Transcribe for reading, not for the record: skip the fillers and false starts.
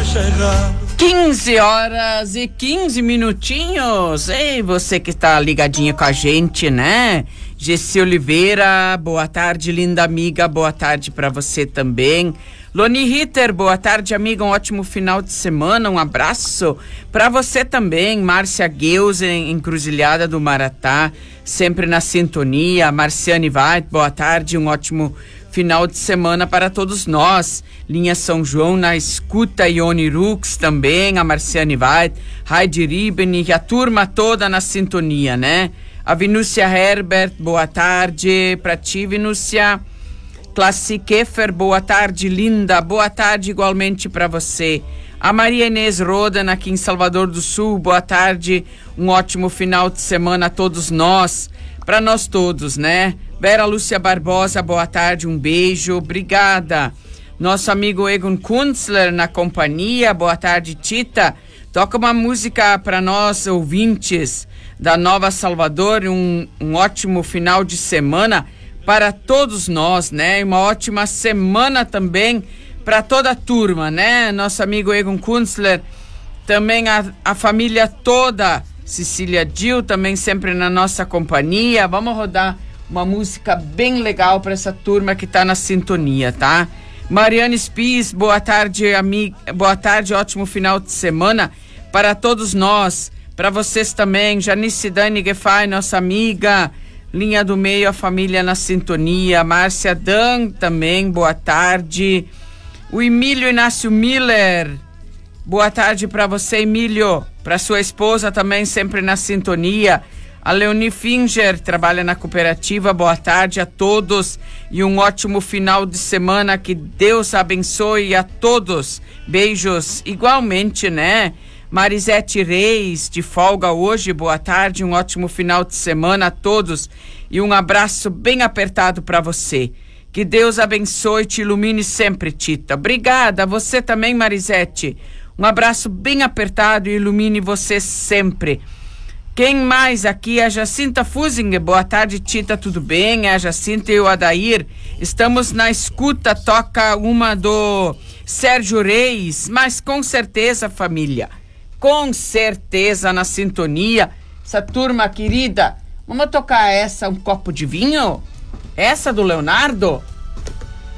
15 horas e 15 minutinhos. Ei, você que está ligadinha com a gente, né? Gessi Oliveira, boa tarde, linda amiga, boa tarde para você também. Loni Ritter, boa tarde, amiga, um ótimo final de semana, um abraço para você também. Márcia Geus, Encruzilhada do Maratá, sempre na sintonia. Marciane White, boa tarde, um ótimo final de semana para todos nós. Linha São João na escuta, Ione Rux também, a Marciane White, Heidi Riben e a turma toda na sintonia, né? A Vinúcia Herbert, boa tarde para ti, Vinúcia. Classic Keffer, boa tarde, linda, boa tarde igualmente para você. A Maria Inês Rodan, aqui em Salvador do Sul, boa tarde, um ótimo final de semana a todos nós, para nós todos, né? Vera Lúcia Barbosa, boa tarde, um beijo, obrigada. Nosso amigo Egon Kunzler na companhia, boa tarde, Tita. Toca uma música para nós, ouvintes da Nova Salvador, um ótimo final de semana para todos nós, né? Uma ótima semana também para toda a turma, né? Nosso amigo Egon Kunzler, também a família toda, Cecília Dil, também sempre na nossa companhia. Vamos rodar uma música bem legal para essa turma que tá na sintonia, tá? Mariane Spies, boa tarde, amiga. Boa tarde, ótimo final de semana para todos nós, para vocês também. Janice Dani Gefai, nossa amiga. Linha do Meio, a família na sintonia. Márcia Dan também, boa tarde. O Emílio Inácio Miller, boa tarde para você, Emílio. Para sua esposa também, sempre na sintonia. A Leonie Finger trabalha na cooperativa, boa tarde a todos e um ótimo final de semana, que Deus abençoe a todos. Beijos igualmente, né? Marisete Reis, de folga hoje, boa tarde, um ótimo final de semana a todos e um abraço bem apertado para você. Que Deus abençoe e te ilumine sempre, Tita. Obrigada, você também, Marisete. Um abraço bem apertado e ilumine você sempre. Quem mais aqui? A Jacinta Fusinger, boa tarde, Tita, tudo bem? A Jacinta e o Adair, estamos na escuta, toca uma do Sérgio Reis, mas com certeza, família, com certeza na sintonia, essa turma querida. Vamos tocar essa, um copo de vinho? Essa do Leonardo?